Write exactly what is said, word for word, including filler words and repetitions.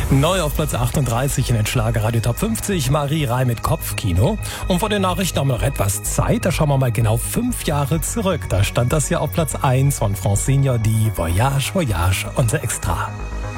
Neu auf Platz achtunddreißig in den Schlagerradio Top fünfzig, Marie Reih mit Kopfkino. Und vor den Nachrichten haben wir noch etwas Zeit. Da schauen wir mal genau fünf Jahre zurück. Da stand das ja auf Platz eins von Francine Jordi, Voyage, Voyage, unser Extra.